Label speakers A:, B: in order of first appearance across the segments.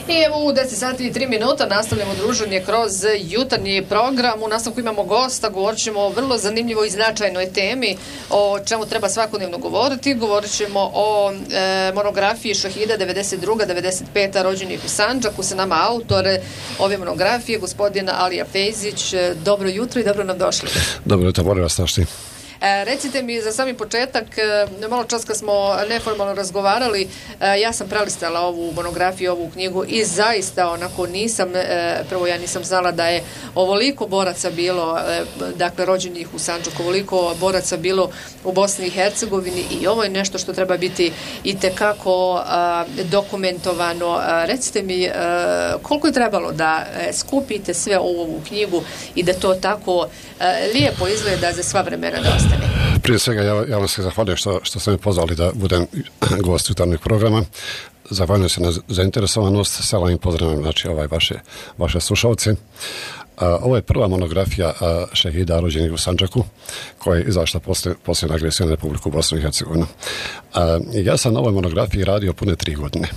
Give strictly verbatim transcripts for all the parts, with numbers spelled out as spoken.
A: I evo u deset sati i tri minuta nastavljamo druženje kroz jutarnji program. U nastavku imamo gosta, govorit ćemo o vrlo zanimljivoj i značajnoj temi o čemu treba svakodnevno govoriti. Govorit ćemo o e, monografiji Šehida devedeset druga devedeset peta rođenih u Sandžaku. Sa nama autor ove monografije, gospodin Alija Fejzić. Dobro jutro i dobro nam došli.
B: Dobro jutro, moram vas našti.
A: E, recite mi za sami početak, e, malo čas kad smo neformalno razgovarali, e, ja sam prelistala ovu monografiju, ovu knjigu i zaista onako nisam, e, prvo ja nisam znala da je ovoliko boraca bilo, e, dakle rođenih u Sandžaku, ovoliko boraca bilo u Bosni i Hercegovini i ovo je nešto što treba biti itekako e, dokumentovano. E, recite mi e, koliko je trebalo da e, skupite sve u ovu knjigu i da to tako e, lijepo izgleda za sva vremena da ostane.
B: Prije svega ja, ja vam se zahvaljujem što, što ste me pozvali da budem gost jutarnjeg programa. Zahvaljujem se na zainteresovanost, salam im pozdravljam znači, ovaj, vaše, vaše slušalce. A, ovo je prva monografija a, šehida rođenih u Sandžaku koja je izašla poslije, poslije agresije na Republiku Bosnu i Hercegovinu. A, ja sam na ovoj monografiji radio pune tri godine.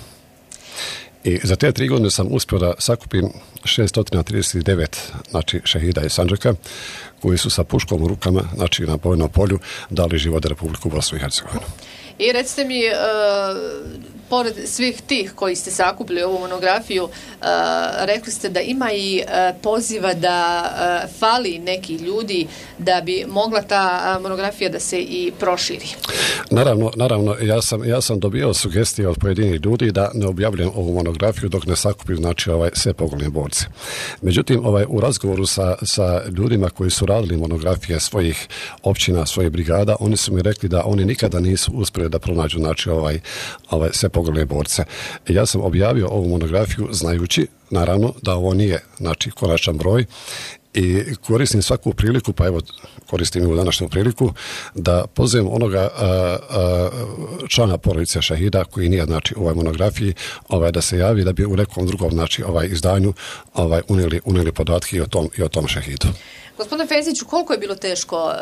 B: I za te tri godine sam uspio da sakupim šesto trideset devet znači, šehida iz Sandžaka koji su sa puškom u rukama, znači na bojnom polju, dali život Republiku Bosnu i Hercegovinu.
A: I recite mi, uh, pored svih tih koji ste sakupili ovu monografiju, uh, rekli ste da ima i uh, poziva da uh, fali neki ljudi da bi mogla ta uh, monografija da se i proširi.
B: Naravno, naravno ja sam, ja sam dobio sugestije od pojedinih ljudi da ne objavljujem ovu monografiju dok ne sakupim znači, ovaj, sve pogoljne borce. Međutim, ovaj, u razgovoru sa, sa ljudima koji su radili monografije svojih općina, svojih brigada, oni su mi rekli da oni nikada nisu uspjeli da pronađu znači, ovaj, ovaj, sve pogoljne borce. I ja sam objavio ovu monografiju znajući, naravno, da ovo nije znači, konačan broj i koristim svaku priliku, pa evo koristim i u današnju priliku, da pozovem onoga a, a, člana porodice šehida koji nije znači, u ovoj monografiji ovaj, da se javi da bi u nekom drugom znači, ovaj, izdanju ovaj, unijeli, unijeli podatke i o tom, i o tom šehidu.
A: Gospodine Fejziću, koliko je bilo teško uh,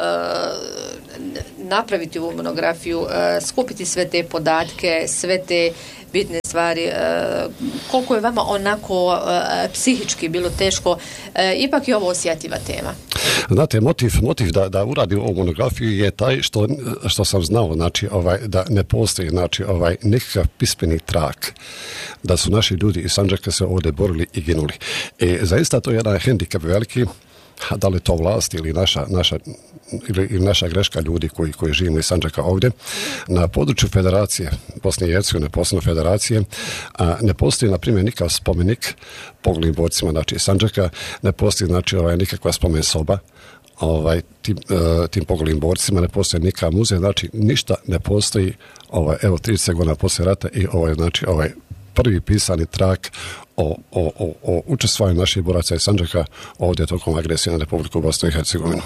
A: napraviti ovu monografiju, uh, skupiti sve te podatke, sve te bitne stvari, uh, koliko je vama onako uh, psihički bilo teško, uh, ipak je ovo osjetljiva tema.
B: Znate, motiv, motiv da, da uradim ovu monografiju je taj što, što sam znao, znači, ovaj, da ne postoji znači, ovaj, nikakav pismeni trak, da su naši ljudi iz Sandžaka se ovdje borili i ginuli. I zaista to je jedan hendikep veliki, da li to vlast ili naša, naša, ili, ili naša greška ljudi koji, koji živimo iz Sandžaka ovdje. Na području Federacije Bosne i Hercegovine, posebno Federacije, a, ne postoji, na primjer, nikakav spomenik poginulim borcima, znači iz Sandžaka, ne postoji, znači, ovaj, nikakva spomen soba, ovaj, tim, uh, tim poginulim borcima, ne postoji nikakav muzej, znači, ništa ne postoji, ovaj, evo, trideset godina poslije rata i ovaj, znači, ovaj, prvi pisani trak o, o, o, o učestvovanju naših boraca iz Sandžaka ovdje tokom agresije na Republiku Bosnu i Hercegovinu.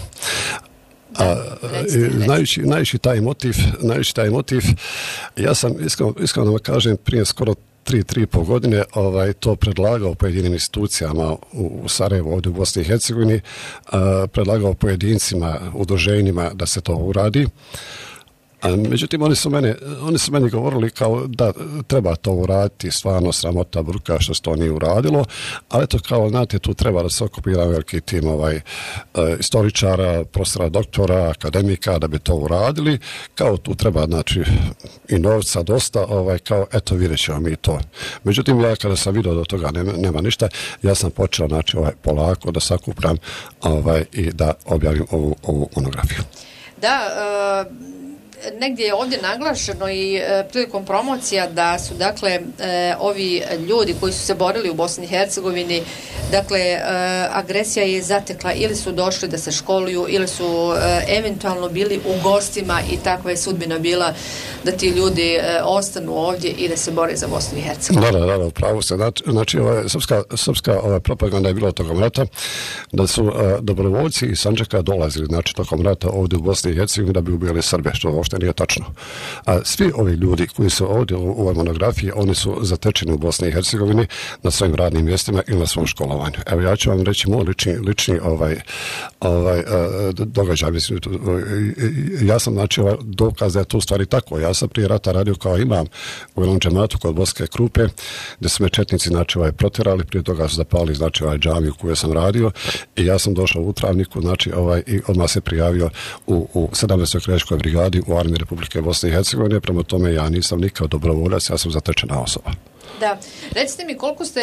B: A, znajući, znajući taj motiv, znajući taj motiv, ja sam iskreno, iskreno da vam kažem prije skoro tri, tri i pol godine ovaj, to predlagao pojedinim institucijama u, u Sarajevu, ovdje u Bosni i Hercegovini, a, predlagao pojedincima, udruženjima da se to uradi. A, međutim, oni su, mene, oni su meni govorili kao da treba to uraditi, stvarno sramota bruka što se to nije uradilo, ali eto kao, znate, tu treba da se okupi jedan veliki tim ovaj, e, istoričara, profesora, doktora, akademika da bi to uradili, kao tu treba, znači, i novca dosta, ovaj, kao, eto, vidjet ćemo mi to. Međutim, ja kada sam vidio da od toga nema, nema ništa, ja sam počeo, znači, ovaj, polako da sakupljam ovaj, i da objavim ovu, ovu monografiju.
A: Da, uh... negdje je ovdje naglašeno i e, prilikom promocija da su dakle e, ovi ljudi koji su se borili u Bosni i Hercegovini, dakle e, agresija je zatekla ili su došli da se školuju ili su e, eventualno bili u gostima i takva je sudbina bila da ti ljudi e, ostanu ovdje i da se bore za Bosnu i Hercegovinu.
B: Da, da, da, upravo se. Znači, znači ova, srpska, srpska ova propaganda je bila tokom rata da su a, dobrovoljci iz Sandžaka dolazili, znači tokom rata ovdje u Bosni i Hercegovini da bi ubijali Srbe, što uopšte nije tačno. A svi ovi ljudi koji su ovdje u ovoj monografiji, oni su zatečeni u Bosni i Hercegovini na svojim radnim mjestima ili na svom školovanju. Evo ja ću vam reći moj lični, lični ovaj, ovaj, događaj. Mislim, ja sam znači ovaj dokaz da je to u stvari tako. Ja sam prije rata radio kao imam u jednom džematu kod Boske Krupe, gdje su me četnici znači ovaj protjerali, prije toga su zapali znači ovaj džamiju koju sam radio i ja sam došao u Travniku znači ovaj i odmah se prijavio u, u sedamnaestoj krajiškoj brigadi u armiji Republike Bosne i Hercegovine. Prema tome ja nisam nikao dobrovoljac, ja sam zatečena osoba.
A: Da. Recite mi koliko ste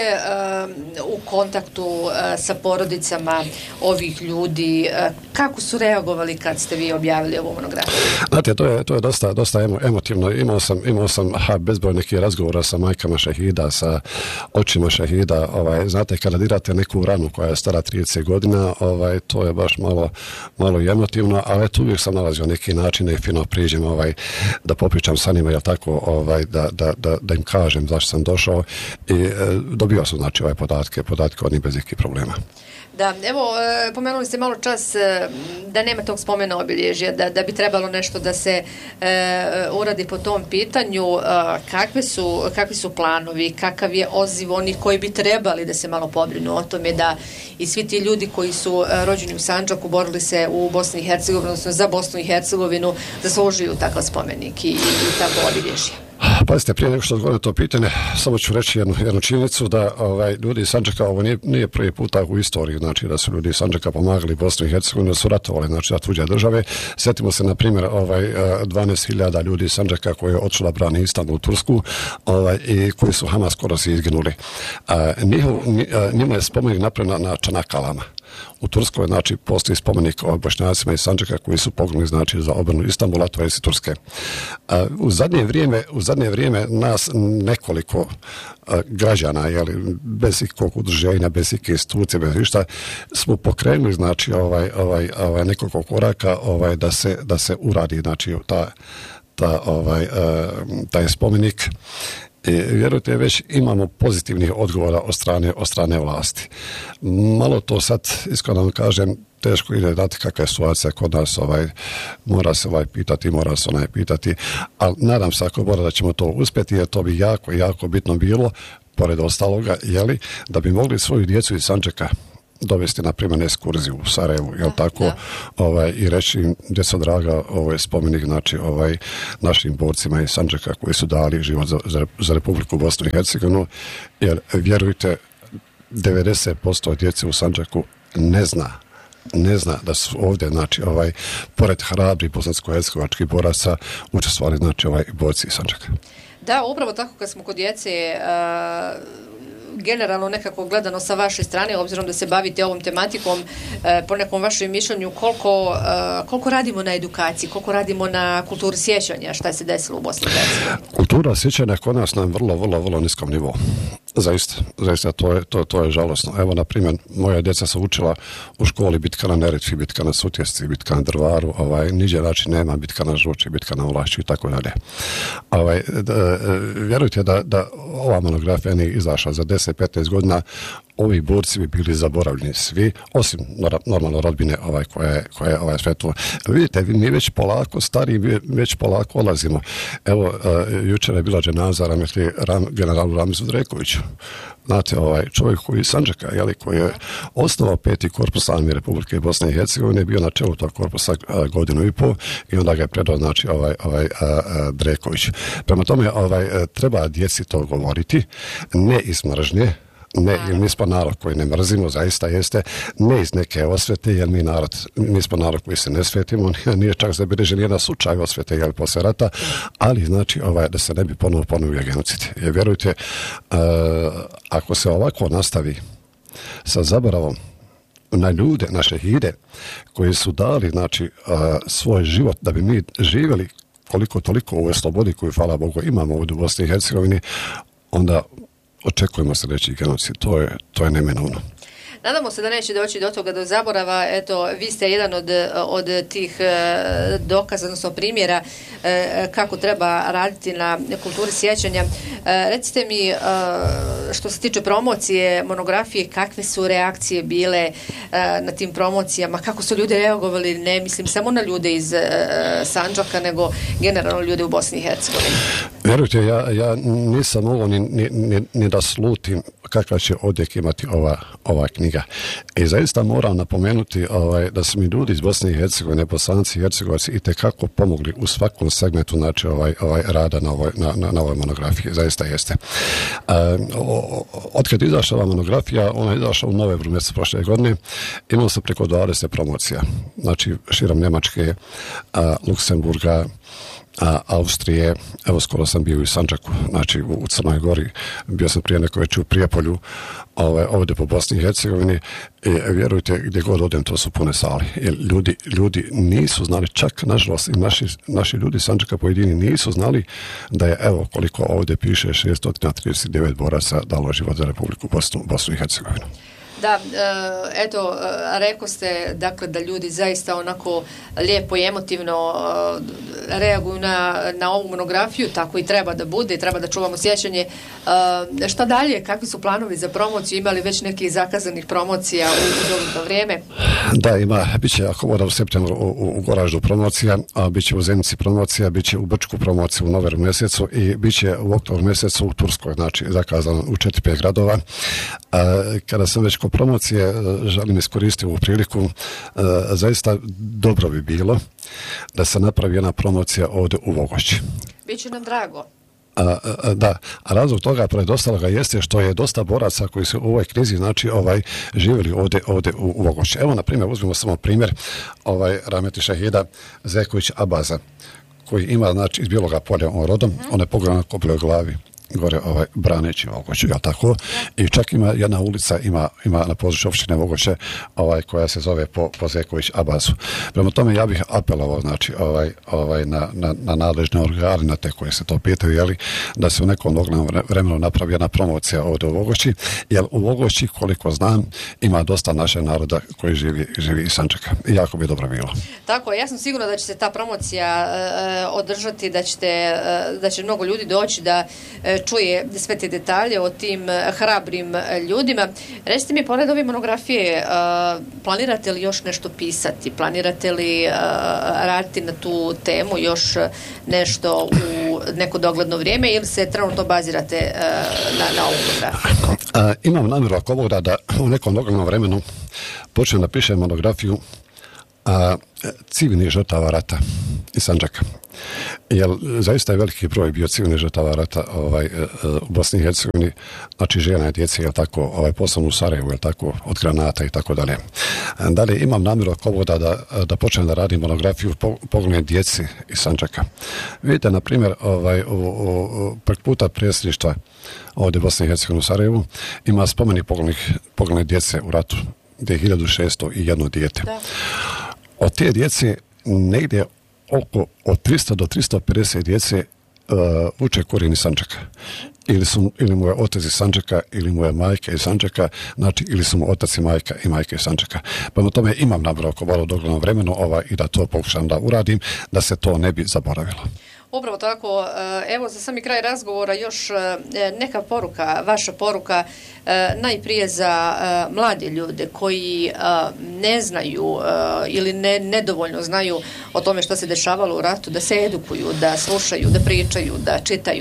A: uh, u kontaktu uh, sa porodicama ovih ljudi, uh, kako su reagovali kad ste vi objavili ovu monografiju?
B: Znate, to je, to je dosta, dosta emo, emotivno. Imao sam, imao sam ha, bezbroj nekih razgovora sa majkama šehida, sa očima šehida. Ovaj, znate, kada dirate neku ranu koja je stara trideset godina, ovaj, to je baš malo, malo emotivno, ali eto, uvijek sam nalazio neki način i fino priđem ovaj, da popričam sa njima, jel tako, ovaj, da, da, da, da im kažem zašto sam došao i e, dobio sam znači ove podatke, podatke od njih bez ikakvih problema.
A: Da, evo, e, pomenuli ste malo čas e, da nema tog spomena obilježja, da, da bi trebalo nešto da se e, uradi po tom pitanju. E, kakve su, kakvi su planovi, kakav je odziv onih koji bi trebali da se malo pobrinu o tome da i svi ti ljudi koji su e, rođeni u Sandžaku, borili se u Bosni i Hercegovini, odnosno za Bosnu i Hercegovinu, zaslužuju takav spomenik i, i tako obilježje.
B: Pazite, prije nego što odgovorim to pitanje, samo ću reći jednu, jednu činjenicu da ovaj, ljudi iz Sandžaka, ovo nije, nije prvi puta u istoriji, znači da su ljudi iz Sandžaka pomagali Bosnu i Hercegovinu, da su ratovali, znači da tuđe države. Sjetimo se, na primjer, ovaj, dvanaest hiljada ljudi iz Sandžaka koji je odšla brani Istanbul u Tursku ovaj, i koji su Hamas skoro si izginuli. A, njihov, njima je spomenik napravljen na Čanakalama. U Turskoj, znači, postoji spomenik o Bošnjacima iz Sandžaka koji su poginuli, znači, za obranu Istanbula, to je iz Turske. A, u zadnje vrijeme, u zadnje vrijeme nas nekoliko a, građana, jeli, bez ikakvog udruženja, bez ikakve institucije, bez ništa, smo pokrenuli, znači, ovaj, ovaj, ovaj, nekoliko koraka, ovaj, da se, da se uradi, znači, ta, ta, ovaj, a, taj spomenik. I vjerujte, već imamo pozitivnih odgovora od strane, od strane vlasti. Malo to sad, iskreno vam kažem, teško ide dati kakva je situacija kod nas, ovaj, mora se ovaj pitati, mora se onaj pitati, ali nadam se ako mora da ćemo to uspjeti, jer to bi jako, jako bitno bilo, pored ostaloga, jeli, da bi mogli svoju djecu iz Sandžaka dovesti, na primjer, ekskurziju u Sarajevu, jel tako, da. Ovaj, i reći im, djeco draga, ovaj spomenik, znači, ovaj, našim borcima iz Sandžaka koji su dali život za, za, za Republiku Bosnu i Hercegovinu, jer vjerujte, devedeset posto djece u Sandžaku ne zna ne zna da su ovdje, znači, ovaj, pored hrabri bosansko-hercegovačkih boraca učestvovali, znači, ovaj, borci iz Sandžaka.
A: Da, upravo tako kad smo kod djece, uh... generalno nekako gledano sa vaše strane, obzirom da se bavite ovom tematikom, e, po nekom vašem mišljenju, koliko, e, koliko radimo na edukaciji, koliko radimo na kulturi sjećanja, šta se desilo u Bosni i Hercegovini?
B: Kultura sjećanja kod nas na vrlo, vrlo, vrlo niskom nivou. Zaista, zaista, to je, to, to je žalosno. Evo, na primjer, moja djeca su učila u školi bitka na Neretvi, bitka na Sutjesci, bitka na Drvaru, ovaj, niđe znači nema bitka na Žuči, bitka na Vlašću i tako dalje. Ovaj, da, vjerujte da, da ova monografija nije izašla za deset do petnaest godina, ovi borci bi bili zaboravljeni svi, osim normalno rodbine ovaj, koje, koje ovaj, sve to. Vidite, mi već polako, stari, već polako odlazimo. Evo, uh, jučer je bila dženaza Rahmetli Ram, generalu Ramizu Drekoviću. Znate, ovaj čovjek koji iz Sandžaka, jeli, koji je osnovao peti korpus armije Republike Bosne i Hercegovine, bio na čelu tog korpusa uh, godinu i pol i onda ga je predao, znači, ovaj, ovaj uh, uh, Dreković. Prema tome, ovaj, uh, treba djeci to govoriti, ne iz mržnje, ne, jer mi smo narod koji ne mrzimo, zaista jeste, ne iz neke osvete, jer mi narod, mi smo narod koji se ne svetimo, nije čak zabilježen jedan slučaj osvete, jel, posle rata, ali znači, ovaj, da se ne bi ponovo ponovio genocid. Jer vjerujte, uh, ako se ovako nastavi sa zaboravom na ljude, na šehide, koji su dali, znači, uh, svoj život da bi mi živjeli koliko toliko u ovoj slobodi koju, hvala Bogu, imamo ovdje u Bosni i Hercegovini, onda očekujemo sljedeći genocid. To je, to je neminovno.
A: Nadamo se da neće doći do toga do zaborava. Eto, vi ste jedan od, od tih dokaza, odnosno primjera kako treba raditi na kulturi sjećanja. Recite mi, što se tiče promocije monografije, kakve su reakcije bile na tim promocijama, kako su ljudi reagovali, ne mislim samo na ljude iz Sandžaka, nego generalno ljude u Bosni i Hercegovini?
B: Vjerujte, ja, ja nisam mogao ni, ni, ni, ni da slutim kakva će odjek imati ova, ova knjiga. I zaista moram napomenuti ovaj, da su mi ljudi iz Bosne i Hercegovine, Bosanci i Hercegovaci i tekako pomogli u svakom segmentu, znači ovaj, ovaj rada na ovoj, na, na, na ovoj monografiji. Zaista jeste. E, od kad je izašla ova monografija, ona je izašla u novembru mjesecu prošle godine, imao sam preko dvadeset promocija. Znači, širom Njemačke, a, Luksemburga, a, Austrije, evo skoro sam bio u Sandžaku, znači u, u Crnoj Gori, bio sam prije neko već u Prijepolju, ove, ovdje po Bosni i Hercegovini, i vjerujte, gdje god odem, to su pune sali. Jer ljudi, ljudi nisu znali, čak nažalost i naši, naši ljudi Sandžaka pojedini nisu znali da je, evo koliko ovdje piše, šesto trideset devet boraca dalo život za Republiku Bosnu, Bosnu i Hercegovinu.
A: Da, eto, rekao ste dakle da ljudi zaista onako lijepo i emotivno reaguju na, na ovu monografiju, tako i treba da bude, i treba da čuvamo sjećanje. Šta dalje, kakvi su planovi za promociju, imali već nekih zakazanih promocija u dogledno vrijeme?
B: Da, ima, bit će ako voda u septembru u, u, u Goraždu promocija, a bit će u Zenici promocija, bit će u Brčku promocija u novembru mjesecu i bit će u oktobru mjesecu u Turskoj, znači zakazano u četiri pet gradova. A, kada sam već ko promocije, želim iskoristiti ovu priliku, a, zaista dobro bi bilo da se napravi jedna promocija ovdje u Vogošći.
A: Biće nam drago.
B: A, a, da, a razlog toga pred ostaloga jeste što je dosta boraca koji su u ovoj krizi, znači ovaj živjeli ovdje, ovdje u, u Vogošći. Evo, na primjer, uzmimo samo primjer ovaj Rahmeti Šehida Zeković Abaza, koji ima, znači, iz Bijeloga polja on rodom, mm-hmm. on je pogledan na koploj glavi gore ovaj braneći Vogošću, ja tako, i čak ima jedna ulica ima ima na području opštine Vogošće, ovaj koja se zove po, po Zeković Abazu. Prema tome ja bih apelovao, znači ovaj ovaj na na na nadležne organe, na te koji se to pitaju, je li da se u nekom doglednom vremenu napravi jedna promocija ovdje u Vogošći, jer u Vogošći, koliko znam, ima dosta našeg naroda koji živi živi iz Sandžaka. I jako bi dobro bilo.
A: Tako, ja sam sigurna da će se ta promocija uh, održati, da ćete uh, da će mnogo ljudi doći da uh, čuje sve te detalje o tim hrabrim ljudima. Recite mi, pored ove monografije, planirate li još nešto pisati? Planirate li raditi na tu temu još nešto u neko dogledno vrijeme ili se trenutno bazirate na, na ovu monografiju?
B: A, imam namjeru ako mogu da, da u nekom doglednom vremenu počnem da pišem monografiju a, civilnih žrtava rata iz Sandžaka. Jer zaista je veliki broj bio civilnih žrtava rata ovaj, u Bosni i Hercegovini, znači žena i djece, je tako, ovaj, posebno u Sarajevu, je tako, od granata i tako dalje. Dalje imam namjeru ako mogu da, da, da počnem da radim monografiju pogled djeci iz Sandžaka. Vidite, na primjer, ovaj, u, u, prek puta predsjedništva ovdje Bosne i Hercegovine u Sarajevu ima spomenik pogled djece u ratu, gdje je hiljadu šesto jedan dijete. Da. Od te djece negdje oko od tristo do tristo pedeset djece uh, uče korijeni Sandžaka. Ili, su, ili mu je otac iz Sandžaka, ili mu je majka iz Sandžaka, znači ili su mu otac i majka i majka iz Sandžaka. Prema tome imam namjeru ako malo dogledno vremenu ovaj, i da to pokušam da uradim, da se to ne bi zaboravilo.
A: Upravo tako, evo za sami kraj razgovora još neka poruka, vaša poruka najprije za mlade ljude koji ne znaju ili ne, nedovoljno znaju o tome što se dešavalo u ratu, da se edukuju, da slušaju, da pričaju, da čitaju.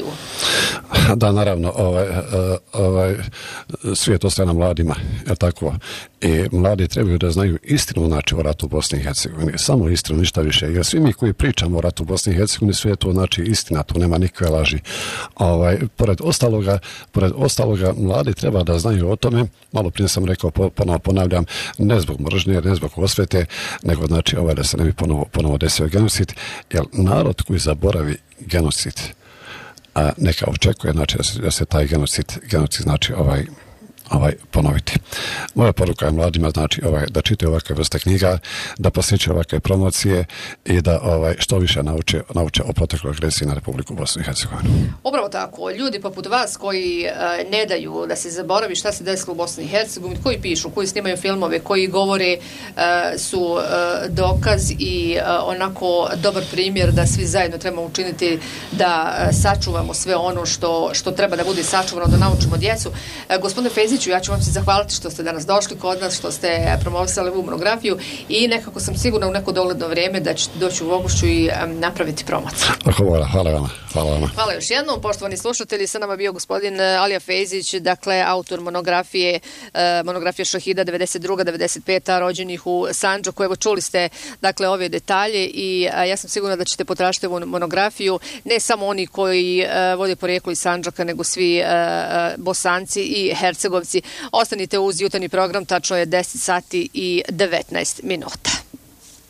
B: Da, naravno, ovaj, ovaj, svijet ostaje na mladima, je tako? I mladi trebaju da znaju istinu, znači, o ratu u Bosni i Hercegovini, samo istinu, ništa više, jer svi mi koji pričamo o ratu u Bosni i Hercegovini, sve je to, znači, istina, tu nema nikakve laži. Ovaj, pored ostaloga, pored ostaloga, mladi treba da znaju o tome, malo prije sam rekao, ponovo ponavljam, ne zbog mržnje, ne zbog osvete, nego, znači, ovaj, da se ne bi ponovo, ponovo desio genocid, jer narod koji zaboravi genocid, a neka očekuje, znači, da se, da se taj genocid, genocid, znači, ovaj, ovaj, ponoviti. Moja poruka je mladima, znači, ovaj, da čitaju ovakve vrste knjiga, da posjećaju ovakve promocije i da ovaj, što više nauče, nauče o protekloj agresiji na Republiku Bosnu i Hercegovinu.
A: Upravo tako. Ljudi poput vas koji uh, ne daju da se zaboravi šta se desilo u Bosni i Hercegovini, koji pišu, koji snimaju filmove, koji govore uh, su uh, dokaz i uh, onako dobar primjer da svi zajedno trebamo učiniti da uh, sačuvamo sve ono što, što treba da bude sačuvano, da naučimo djecu. Uh, gospodine Fejziću, ja ću vam se zahvaliti što ste danas došli kod nas, što ste promovisali ovu monografiju i nekako sam sigurna u neko dogledno vrijeme da ćete doći u Vogošću i um, napraviti promociju.
B: Hvala, hvala vama. Hvala vama.
A: Hvala još jednom, poštovani slušatelji, sa nama bio gospodin Alija Fejzić, dakle autor monografije, monografija Šahida devedeset druga devedeset peta rođenih u Sandžaku. Evo čuli ste dakle ove detalje i ja sam sigurna da ćete potražiti ovu monografiju, ne samo oni koji vode porijeklo iz Sandžaka, nego svi Bosanci i Hercegovci. Ostanite uz jutarnji program, tačno je deset sati i devetnaest minuta.